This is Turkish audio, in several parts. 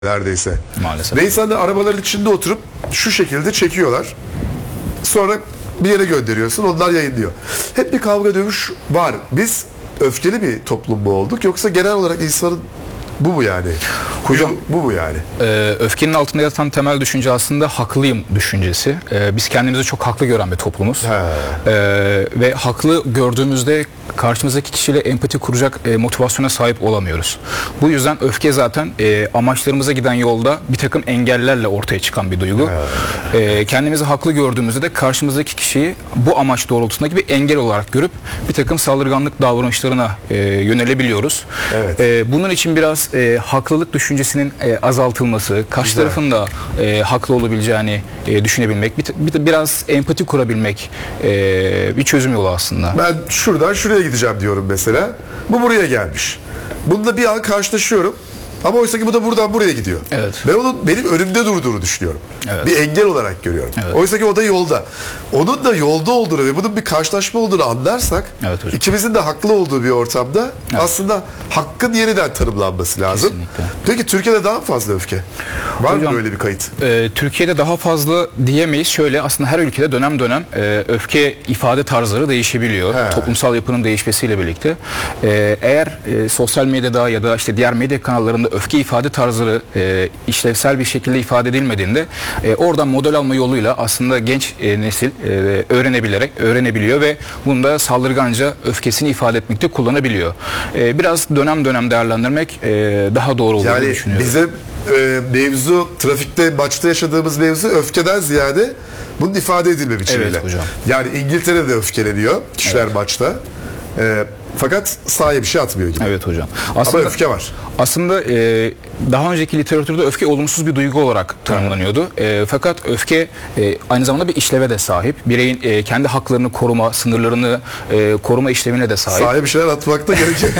neredeyse. Maalesef. Ve insanlar arabaların içinde oturup şu şekilde çekiyorlar. Sonra bir yere gönderiyorsun, onlar yayınlıyor. Hep bir kavga dövüş var. Biz öfkeli bir toplum mu olduk, yoksa genel olarak insanın bu mu yani? Hocam, bu mu yani? Öfkenin altında yatan temel düşünce aslında haklıyım düşüncesi. Biz kendimizi çok haklı gören bir toplumuz. Ve haklı gördüğümüzde karşımızdaki kişiyle empati kuracak motivasyona sahip olamıyoruz. Bu yüzden öfke zaten amaçlarımıza giden yolda bir takım engellerle ortaya çıkan bir duygu. Kendimizi haklı gördüğümüzde de karşımızdaki kişiyi bu amaç doğrultusundaki bir engel olarak görüp bir takım saldırganlık davranışlarına yönelebiliyoruz. Evet. Bunun için biraz haklılık düşüncesinin azaltılması, karşı tarafın da haklı olabileceğini düşünebilmek, biraz empati kurabilmek bir çözüm yolu aslında. Ben şuradan şuraya gideceğim diyorum mesela. Bu buraya gelmiş. Bununla bir an karşılaşıyorum. Ama oysa ki bu da buradan buraya gidiyor. Evet. Ben onun benim önümde durduğunu düşünüyorum. Evet. Bir engel olarak görüyorum. Evet. Oysa ki o da yolda. Onun da yolda olduğunu ve bunun bir karşılaşma olduğunu anlarsak, Evet hocam. ikimizin de haklı olduğu bir ortamda aslında hakkın yeniden tanımlanması lazım. Kesinlikle. Peki Türkiye'de daha mı fazla öfke? Var Hocam, mı böyle bir kayıt? Türkiye'de daha fazla diyemeyiz. Şöyle, aslında her ülkede dönem dönem öfke ifade tarzları değişebiliyor. Toplumsal yapının değişmesiyle birlikte. Eğer sosyal medyada ya da işte diğer medya kanallarında öfke ifade tarzları işlevsel bir şekilde ifade edilmediğinde oradan model alma yoluyla aslında genç nesil öğrenebiliyor ve bunda saldırganca öfkesini ifade etmekte kullanabiliyor. Biraz dönem dönem değerlendirmek daha doğru olduğunu Yani düşünüyorum. bizim mevzu, trafikte, maçta yaşadığımız mevzu öfkeden ziyade bunun ifade edilme biçimiyle. Evet hocam. Yani İngiltere'de öfkeleniyor kişiler maçta. Fakat sahaya bir şey atmıyor gibi. Evet hocam. Ama öfke var. Aslında daha önceki literatürde öfke olumsuz bir duygu olarak tanımlanıyordu. Fakat öfke aynı zamanda bir işleve de sahip. Bireyin kendi haklarını koruma, sınırlarını koruma işlevine de sahip. Sahaya bir şeyler atmakta gerekiyor.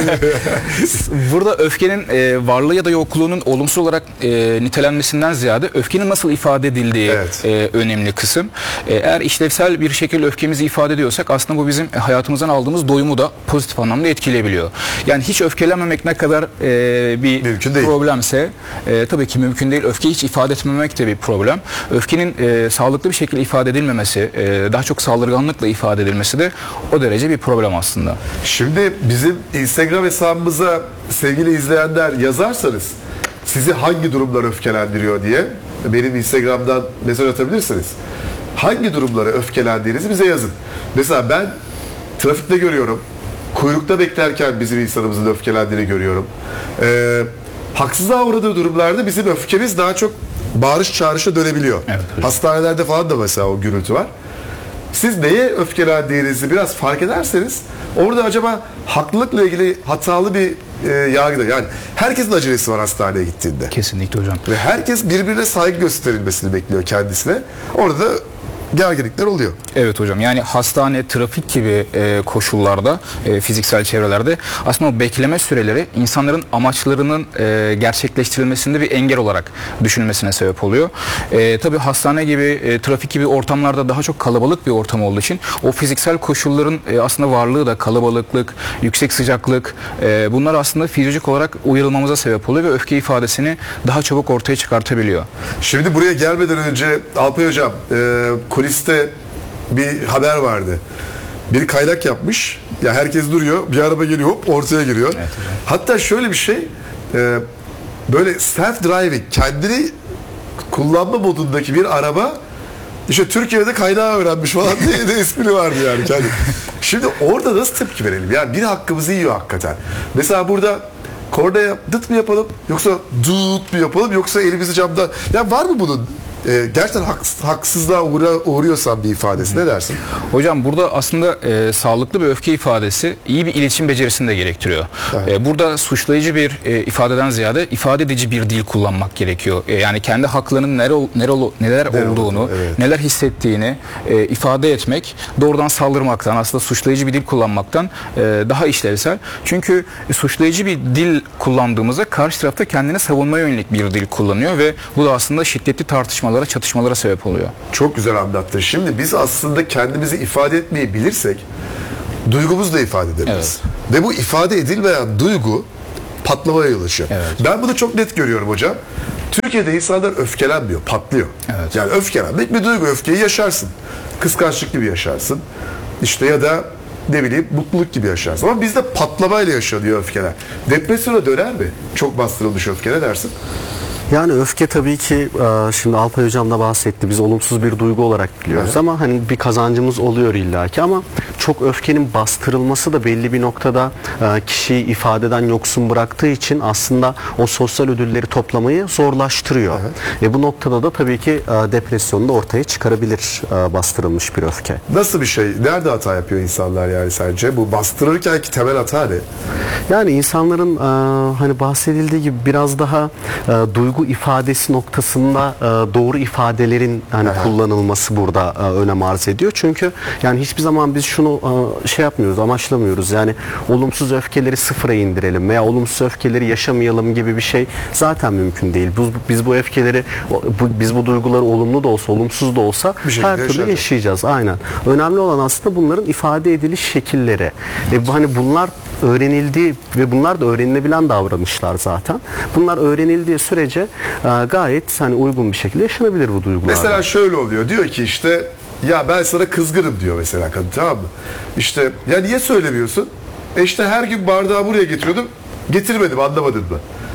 Burada öfkenin varlığı ya da yokluğunun olumsuz olarak nitelenmesinden ziyade öfkenin nasıl ifade edildiği önemli kısım. Eğer işlevsel bir şekilde öfkemizi ifade ediyorsak aslında bu bizim hayatımızdan aldığımız doyumu da pozitif anlamda etkileyebiliyor. Yani hiç öfkelenmemek ne kadar bir problemse tabii ki mümkün değil. Öfkeyi hiç ifade etmemek de bir problem. Öfkenin sağlıklı bir şekilde ifade edilmemesi, daha çok saldırganlıkla ifade edilmesi de o derece bir problem aslında. Şimdi bizim Instagram hesabımıza sevgili izleyenler yazarsanız sizi hangi durumlar öfkelendiriyor diye benim Instagram'dan mesaj atabilirsiniz. Hangi durumlara öfkelendiğinizi bize yazın. Mesela ben trafikte görüyorum. Kuyrukta beklerken bizim insanımızın öfkelendiğini görüyorum. Haksızlığa uğradığı durumlarda bizim öfkemiz daha çok bağırış çağrışa dönebiliyor. Evet, hastanelerde falan da mesela o gürültü var. Siz neye öfkelendiğinizi biraz fark ederseniz orada acaba haklılıkla ilgili hatalı bir yargıda, yani herkesin acelesi var hastaneye gittiğinde. Kesinlikle hocam. Ve herkes birbirine saygı gösterilmesini bekliyor kendisine. Orada da gerginlikler oluyor. Evet hocam, yani hastane, trafik gibi koşullarda, fiziksel çevrelerde aslında o bekleme süreleri insanların amaçlarının gerçekleştirilmesinde bir engel olarak düşünülmesine sebep oluyor. Tabii hastane gibi, trafik gibi ortamlarda daha çok kalabalık bir ortam olduğu için o fiziksel koşulların aslında varlığı da kalabalıklık, yüksek sıcaklık, bunlar aslında fizyolojik olarak uyarılmamıza sebep oluyor ve öfke ifadesini daha çabuk ortaya çıkartabiliyor. Şimdi buraya gelmeden önce Alpay Hocam, kuliste bir haber vardı. Biri kaynak yapmış. Ya herkes duruyor. Bir araba geliyor, hop ortaya giriyor. Evet, hatta şöyle bir şey, böyle self driving, kendini kullanma modundaki bir araba, işte Türkiye'de kaynağı öğrenmiş falan diye de ismini vardı yani. Şimdi orada nasıl tepki verelim? Yani biri hakkımızı yiyor hakikaten. Mesela burada kornaya dıt mı yapalım, yoksa dut mu yapalım, yoksa elimizi camdan... Ya var mı bunun gerçekten haksızlığa uğruyorsan bir ifadesi, ne dersin? Hocam burada aslında sağlıklı bir öfke ifadesi iyi bir iletişim becerisini de gerektiriyor. Burada suçlayıcı bir ifadeden ziyade ifade edici bir dil kullanmak gerekiyor. Yani kendi haklarının neler olduğunu, neler hissettiğini ifade etmek, doğrudan saldırmaktan, aslında suçlayıcı bir dil kullanmaktan daha işlevsel. Çünkü suçlayıcı bir dil kullandığımızda karşı tarafta kendini savunmaya yönelik bir dil kullanıyor ve bu da aslında şiddetli tartışmalara, çatışmalara sebep oluyor. Çok güzel anlattın. Şimdi biz aslında kendimizi ifade etmeyi bilirsek duygumuzu da ifade edebiliriz. Evet. Ve bu ifade edilmeyen duygu patlamaya yol açıyor. Evet. Ben bunu çok net görüyorum hocam. Türkiye'de insanlar öfkelenmiyor, patlıyor. Evet. Yani öfkelenmek bir duygu. Öfkeyi yaşarsın. Kıskançlık gibi yaşarsın. İşte ya da ne bileyim mutluluk gibi yaşarsın. Ama bizde patlamayla yaşanıyor öfkeler. Depresyona döner mi? Çok bastırılmış öfke, ne dersin? Yani öfke tabii ki şimdi Alpay Hocam da bahsetti. Biz olumsuz bir duygu olarak biliyoruz, evet, ama hani bir kazancımız oluyor illaki, ama çok öfkenin bastırılması da belli bir noktada kişiyi ifadeden yoksun bıraktığı için aslında o sosyal ödülleri toplamayı zorlaştırıyor. Evet. Bu noktada da tabii ki depresyonu da ortaya çıkarabilir bastırılmış bir öfke. Nasıl bir şey? Nerede hata yapıyor insanlar yani sence? Bu bastırırken ki temel hata ne? Yani insanların hani bahsedildiği gibi biraz daha duygu ifadesi noktasında doğru ifadelerin hani kullanılması burada önem arz ediyor. Çünkü yani hiçbir zaman biz şunu şey yapmıyoruz, amaçlamıyoruz. Yani olumsuz öfkeleri sıfıra indirelim veya olumsuz öfkeleri yaşamayalım gibi bir şey zaten mümkün değil. Biz bu öfkeleri, biz bu duyguları olumlu da olsa, olumsuz da olsa her türlü yaşayacağız. Aynen. Önemli olan aslında bunların ifade ediliş şekilleri. Hani bunlar öğrenildiği ve bunlar da öğrenilebilen davranışlar zaten. Bunlar öğrenildiği sürece gayet hani uygun bir şekilde yaşanabilir bu duygular. Mesela şöyle oluyor. Diyor ki işte ya ben sana kızgınım diyor mesela kadın, tamam mı? İşte ya niye söylemiyorsun? İşte her gün bardağı buraya getiriyordum. Getirmedim, anlamadın mı?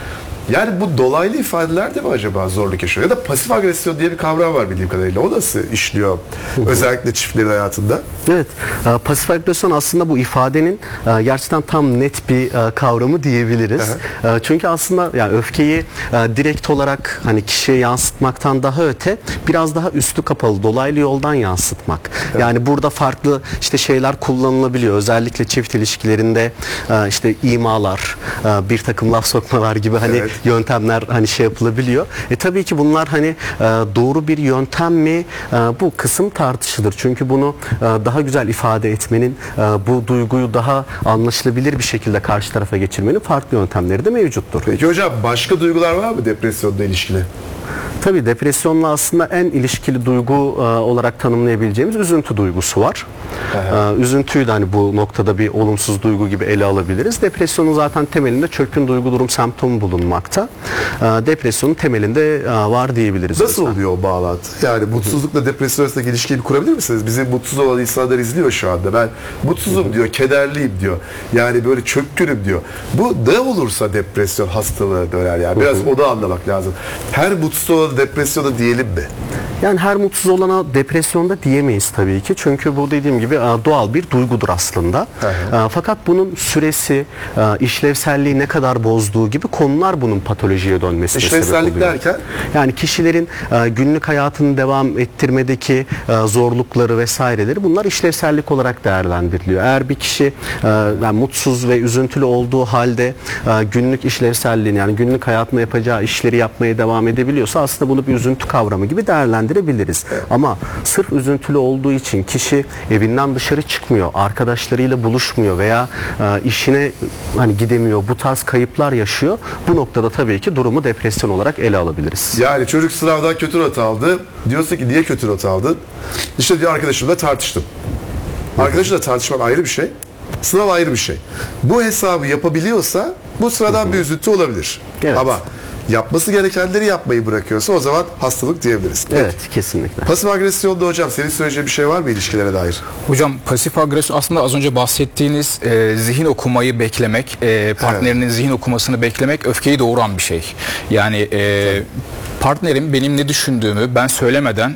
Yani bu dolaylı ifadeler de mi acaba zorluk yaşıyor? Ya da pasif agresyon diye bir kavram var bildiğim kadarıyla. O nasıl işliyor özellikle çiftlerin hayatında? Evet. Pasif agresyon aslında bu ifadenin gerçekten tam net bir kavramı diyebiliriz. Çünkü aslında yani öfkeyi direkt olarak hani kişiye yansıtmaktan daha öte biraz daha üstü kapalı, dolaylı yoldan yansıtmak. Evet. Yani burada farklı işte şeyler kullanılabiliyor. Özellikle çift ilişkilerinde işte imalar, bir takım laf sokmalar gibi hani evet, yöntemler hani şey yapılabiliyor. Tabii ki bunlar hani doğru bir yöntem mi, bu kısım tartışılır. Çünkü bunu daha güzel ifade etmenin, bu duyguyu daha anlaşılabilir bir şekilde karşı tarafa geçirmenin farklı yöntemleri de mevcuttur. Peki hocam, başka duygular var mı depresyonla ilişkili? Tabii depresyonla aslında en ilişkili duygu olarak tanımlayabileceğimiz üzüntü duygusu var. Üzüntüyü de hani bu noktada bir olumsuz duygu gibi ele alabiliriz. Depresyonun zaten temelinde çökün duygu durum semptomu bulunmakta. Depresyonun temelinde var diyebiliriz. Nasıl oluyor o bağlantı? Yani mutsuzlukla depresyon arasındaki ilişkiyi kurabilir misiniz? Bizi mutsuz olan insanlar izliyor şu anda. Ben mutsuzum diyor, kederliyim diyor. Yani böyle çökkünüm diyor. Bu ne olursa depresyon hastalığı döner yani. Biraz onu anlamak lazım. Her mutsuz olan depresyona diyelim mi? Yani her mutsuz olana depresyonda diyemeyiz tabii ki. Çünkü bu dediğim gibi doğal bir duygudur aslında. Fakat bunun süresi, işlevselliği ne kadar bozduğu gibi konular bunun patolojiye dönmesine sebep oluyor. İşlevsellik derken? Yani kişilerin günlük hayatını devam ettirmedeki zorlukları vesaireleri, bunlar işlevsellik olarak değerlendiriliyor. Eğer bir kişi yani mutsuz ve üzüntülü olduğu halde günlük işlevselliğini, yani günlük hayatında yapacağı işleri yapmaya devam edebiliyorsa aslında bunu bir üzüntü kavramı gibi değerlendirebiliriz. Evet. Ama sırf üzüntülü olduğu için kişi evinden dışarı çıkmıyor, arkadaşlarıyla buluşmuyor veya işine hani gidemiyor, bu tarz kayıplar yaşıyor. Bu noktada tabii ki durumu depresyon olarak ele alabiliriz. Yani çocuk sınavdan kötü not aldı. Diyorsun ki niye kötü not aldın? İşte diyor arkadaşımla tartıştım. Arkadaşımla tartışmak ayrı bir şey. Sınav ayrı bir şey. Bu hesabı yapabiliyorsa bu sıradan bir üzüntü olabilir. Evet. Ama yapması gerekenleri yapmayı bırakıyorsa o zaman hastalık diyebiliriz. Evet, kesinlikle. Pasif agresyonda hocam senin söyleyeceğin bir şey var mı ilişkilere dair? Hocam pasif agresyon aslında az önce bahsettiğiniz zihin okumayı beklemek, partnerinin zihin okumasını beklemek öfkeyi doğuran bir şey. Yani partnerim benim ne düşündüğümü ben söylemeden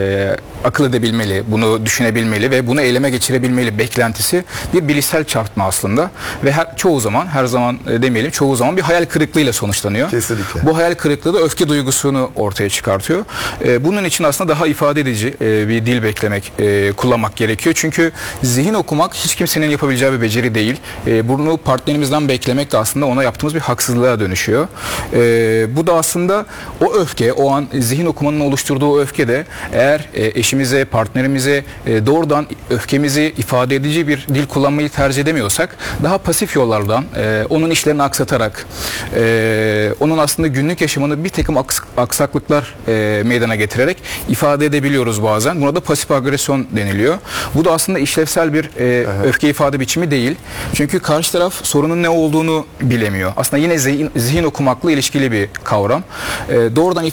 akıl edebilmeli, bunu düşünebilmeli ve bunu eyleme geçirebilmeli beklentisi bir bilişsel çarpıtma aslında ve çoğu zaman, her zaman demeyelim, çoğu zaman bir hayal kırıklığıyla sonuçlanıyor. Kesinlikle. Bu hayal kırıklığı da öfke duygusunu ortaya çıkartıyor. Bunun için aslında daha ifade edici bir dil beklemek, kullanmak gerekiyor. Çünkü zihin okumak hiç kimsenin yapabileceği bir beceri değil. Bunu partnerimizden beklemek de aslında ona yaptığımız bir haksızlığa dönüşüyor. Bu da aslında o öfke, o an zihin okumanın oluşturduğu o öfke de eğer eşimiz eşimize, partnerimize doğrudan öfkemizi ifade edici bir dil kullanmayı tercih edemiyorsak daha pasif yollardan onun işlerini aksatarak onun aslında günlük yaşamını bir takım aksaklıklar meydana getirerek ifade edebiliyoruz bazen. Buna da pasif agresyon deniliyor. Bu da aslında işlevsel bir öfke ifade biçimi değil. Çünkü karşı taraf sorunun ne olduğunu bilemiyor. Aslında yine zihin okumakla ilişkili bir kavram. Doğrudan